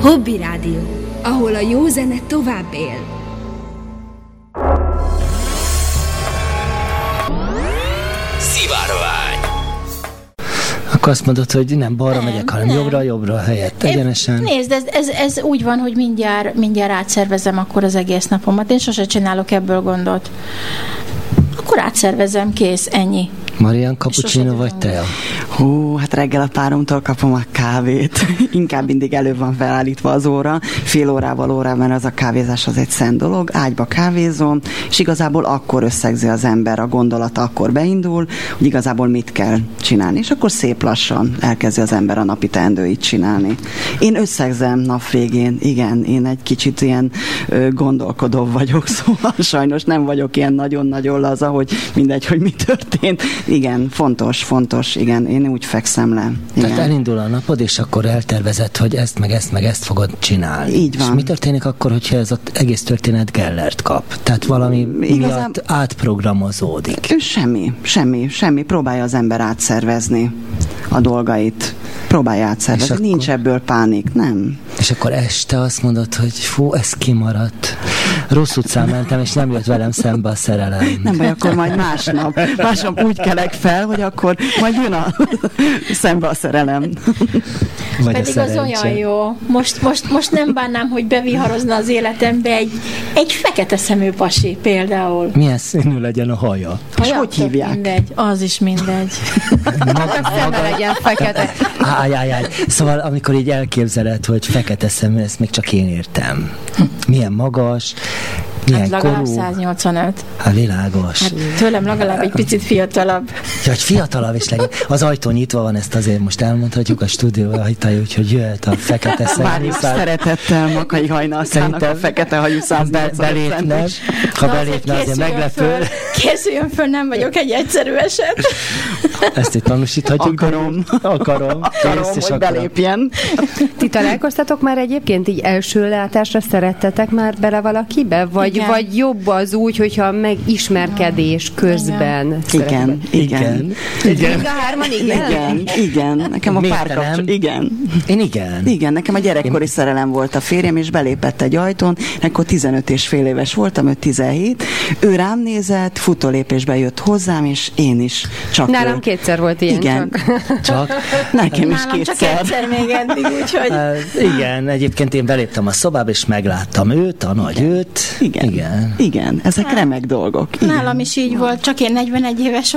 Hobby Rádió, ahol a jó zene tovább él. Szivárvány. Akkor azt mondod, hogy nem balra megyek, hanem jobbra helyett, egyenesen. Nézd, ez úgy van, hogy mindjárt átszervezem akkor az egész napomat. Én sose csinálok ebből gondot. Akkor átszervezem, kész, ennyi. Marian, cappuccino vagy tea? Hú, hát reggel a páromtól kapom a kávét. Inkább mindig előbb van felállítva az óra, fél órával, mert az a kávézás az egy szent dolog. Ágyba kávézom, és igazából akkor összegzi az ember, a gondolata akkor beindul, hogy igazából mit kell csinálni. És akkor szép lassan elkezdi az ember a napi teendőit csinálni. Én összegzem nap végén, igen, én egy kicsit ilyen gondolkodó vagyok, szóval sajnos nem vagyok ilyen nagyon-nagyon laza, hogy mindegy, hogy mi történt. Igen, fontos, igen, én úgy fekszem le. Igen. Tehát elindul a napod, és akkor eltervezed, hogy ezt, meg ezt fogod csinálni. Így van. És mi történik akkor, hogyha ez az egész történet Gellert kap? Tehát valami miatt átprogramozódik? Semmi. Próbálja az ember átszervezni a dolgait. Próbálja átszervezni. Nincs ebből pánik, nem. És akkor este azt mondod, hogy fú, ez kimaradt. Rossz utcán mentem, és nem jött velem szembe a szerelem. Nem baj, akkor majd másnap úgy kelek fel, hogy akkor majd jön szembe a szerelem. Vagy pedig az olyan jó. Most nem bánnám, hogy beviharozna az életembe egy fekete szemű pasi például. Milyen színű legyen a haja? És hogy hívják? Mindegy. Az is mindegy. szeme legyen fekete. Áj. Szóval amikor így elképzeled, hogy fekete szemű, ezt még csak én értem. Milyen magas, milyen hát legalább korú. 185. Hát világos. Hát tőlem legalább egy picit fiatalabb. Ja, hogy fiatalabb is legyen. Az ajtó nyitva van, ezt azért most elmondhatjuk a stúdió ajtaja, úgyhogy jöhet a fekete szemű. Várjuk szeretettel Makai Hajnalkának a fekete hajú 180 Ha belépne, azért meglepő. Készüljön föl, nem vagyok egy egyszerű eset. Ezt itt tanúsíthatjuk. Akarom, hogy belépjen. Ti találkoztatok már egyébként így első látásra, szerettetek már bele valakibe? Vagy jobb az úgy, hogyha megismerkedés közben? Igen. Mind a hárman Igen. Nekem a párkapcsolat. Igen, nekem a gyerekkori szerelem volt a férjem, és belépett egy ajtón, akkor 15 és fél éves voltam, ő 17. Ő rám nézett, futólépésbe jött hozzám, és én is. Csak nálam kétszer volt ilyen. Igen. Csak? Nekem is nálam kétszer. csak egyszer még eddig, úgyhogy... Igen, egyébként én beléptem a szobába, és megláttam őt, a nagy őt. Igen. Ezek remek dolgok. Igen. Nálam is így volt, csak én 41 éves